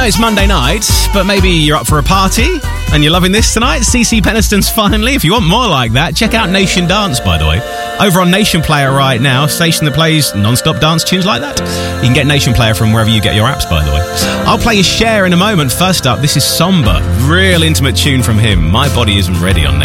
it's Monday night, but maybe you're up for a party and you're loving this tonight. CC Peniston's Finally. If you want more like that, check out Nation Dance, by the way. Over on Nation Player right now, station that plays non-stop dance tunes like that. You can get Nation Player from wherever you get your apps, by the way. I'll play your share in a moment. First up, this is Somber. Real intimate tune from him. My Body Isn't Ready on Nation.